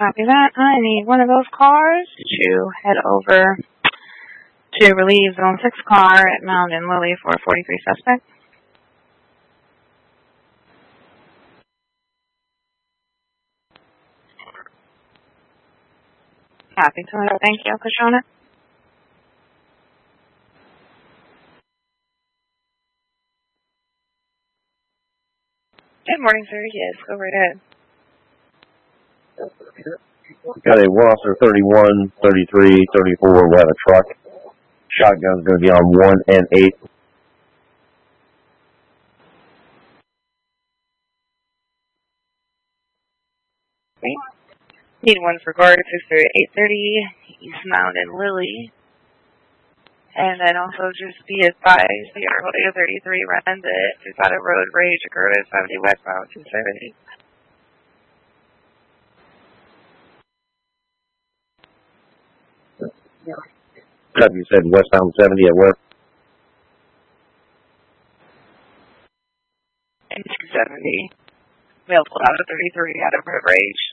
Copy that. I need one of those cars to head over to relieve Zone 6 car at Mound and Lily for 43 suspect. Copy, Toledo. Thank you, Kashona. Good morning, sir. Yes, go right ahead. Got a 1 officer, 31, 33, 34. We have a truck. Shotgun's going to be on 1 and 8. Okay. Need one for guard officer at 830, East Mound and Lily. And then also just be advised, the Rodeo 33 runs it. We've got a road rage occurred at 70 westbound 270. You said westbound 70 at where? And 270. We'll pull out a 33 out of road rage.